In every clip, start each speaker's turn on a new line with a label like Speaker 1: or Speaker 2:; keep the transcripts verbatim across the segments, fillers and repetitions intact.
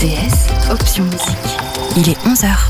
Speaker 1: T S, option musique. Il est onze heures.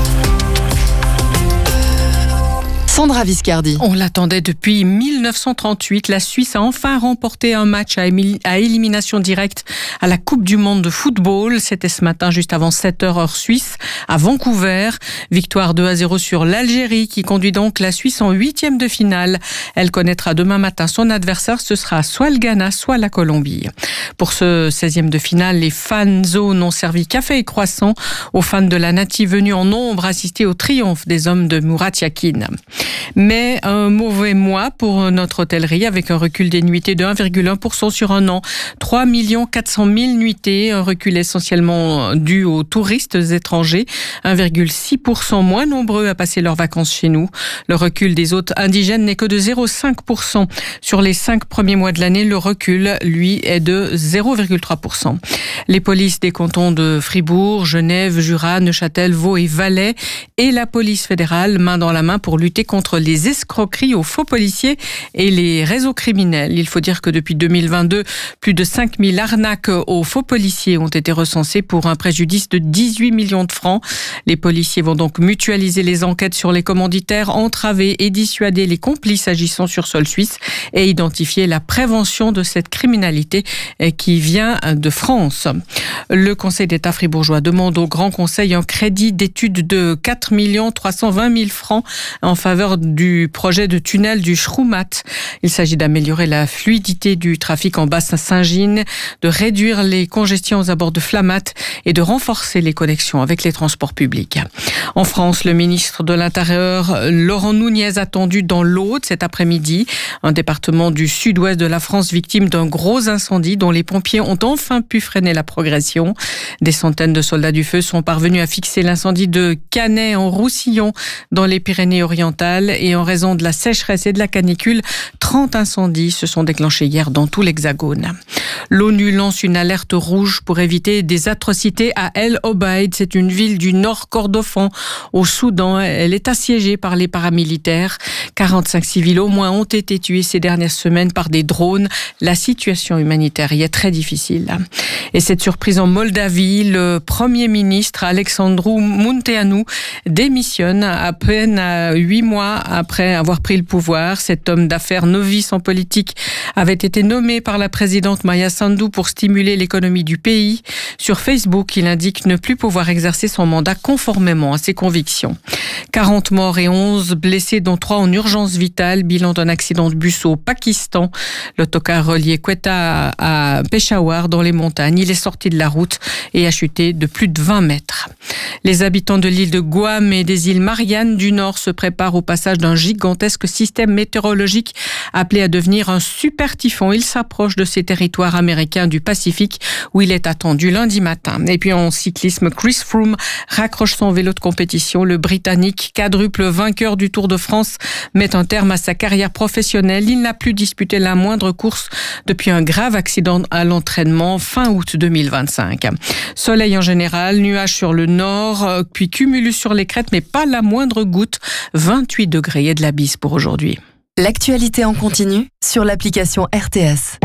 Speaker 1: Sandra Viscardi.
Speaker 2: On l'attendait depuis mille neuf cent trente-huit. La Suisse a enfin remporté un match à, émi- à élimination directe à la Coupe du Monde de football. C'était ce matin, juste avant sept heures heure suisse, à Vancouver. Victoire deux à zéro sur l'Algérie, qui conduit donc la Suisse en huitième de finale. Elle connaîtra demain matin son adversaire. Ce sera soit le Ghana, soit la Colombie. Pour ce seizième de finale, les fan zones ont servi café et croissant aux fans de la Native venus en nombre assister au triomphe des hommes de Murat Yakin. Mais un mauvais mois pour notre hôtellerie avec un recul des nuitées de un virgule un pour cent sur un an. trois millions quatre cent mille nuitées, un recul essentiellement dû aux touristes étrangers. un virgule six pour cent moins nombreux à passer leurs vacances chez nous. Le recul des hôtes indigènes n'est que de zéro virgule cinq pour cent. Sur les cinq premiers mois de l'année, le recul, lui, est de zéro virgule trois pour cent. Les polices des cantons de Fribourg, Genève, Jura, Neuchâtel, Vaud et Valais et la police fédérale main dans la main pour lutter contre les escroqueries aux faux policiers et les réseaux criminels. Il faut dire que depuis deux mille vingt-deux, plus de cinq mille arnaques aux faux policiers ont été recensées pour un préjudice de dix-huit millions de francs. Les policiers vont donc mutualiser les enquêtes sur les commanditaires, entraver et dissuader les complices agissant sur sol suisse et identifier la prévention de cette criminalité qui vient de France. Le Conseil d'État fribourgeois demande au Grand Conseil un crédit d'étude de quatre millions trois cent vingt mille francs en faveur du projet de tunnel du Schroumat. Il s'agit d'améliorer la fluidité du trafic en Basse-Saint-Gine, de réduire les congestions aux abords de Flamatt et de renforcer les connexions avec les transports publics. En France, le ministre de l'Intérieur, Laurent Nunez, attendu dans l'Aude cet après-midi, un département du sud-ouest de la France victime d'un gros incendie dont les pompiers ont enfin pu freiner la progression. Des centaines de soldats du feu sont parvenus à fixer l'incendie de Canet en Roussillon dans les Pyrénées-Orientales et en raison de la sécheresse et de la canicule, trente incendies se sont déclenchés hier dans tout l'Hexagone. L'ONU lance une alerte rouge pour éviter des atrocités à El Obeid. C'est une ville du nord Kordofan au Soudan. Elle est assiégée par les paramilitaires. quarante-cinq civils au moins ont été tués ces dernières semaines par des drones. La situation humanitaire y est très difficile. Et cette surprise en Moldavie, le Premier ministre Alexandru Munteanu démissionne à peine à huit mois après avoir pris le pouvoir. Cet homme d'affaires novice en politique avait été nommé par la présidente Maia Sandu pour stimuler l'économie du pays. Sur Facebook, il indique ne plus pouvoir exercer son mandat conformément à ses convictions. quarante morts et onze blessés, dont trois en urgence vitale. Bilan d'un accident de bus au Pakistan. L'autocar relié Quetta à Peshawar dans les montagnes. Il est sorti de la route et a chuté de plus de vingt mètres. Les habitants de l'île de Guam et des îles Mariannes du Nord se préparent au passage d'un gigantesque système météorologique appelé à devenir un super typhon. Il s'approche de ces territoires américains du Pacifique où il est attendu lundi matin. Et puis en cyclisme, Chris Froome raccroche son vélo de compétition. Le Britannique, quadruple vainqueur du Tour de France, met un terme à sa carrière professionnelle. Il n'a plus disputé la moindre course depuis un grave accident à l'entraînement fin août deux mille vingt-cinq. Soleil en général, nuages sur le nord, puis cumulus sur les crêtes, mais pas la moindre goutte. vingt-huit degrés et de la bise pour aujourd'hui.
Speaker 1: L'actualité en continu sur l'application R T S.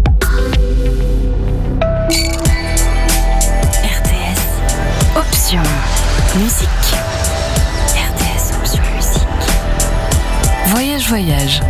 Speaker 1: R T S, option musique. R T S, option musique. Voyage, voyage.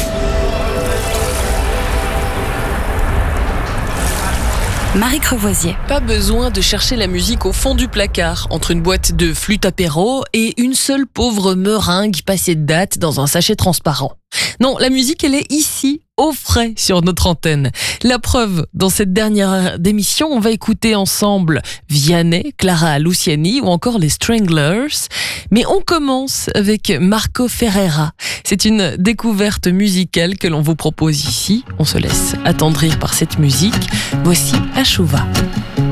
Speaker 1: Marie Crevoisier.
Speaker 3: Pas besoin de chercher la musique au fond du placard, entre une boîte de flûte apéro et une seule pauvre meringue passée de date dans un sachet transparent. Non, la musique, elle est ici, au frais, sur notre antenne. La preuve, dans cette dernière heure d'émission, on va écouter ensemble Vianney, Clara Luciani ou encore les Stranglers. Mais on commence avec Marco Ferreira. C'est une découverte musicale que l'on vous propose ici. On se laisse attendrir par cette musique. Voici Ashuva.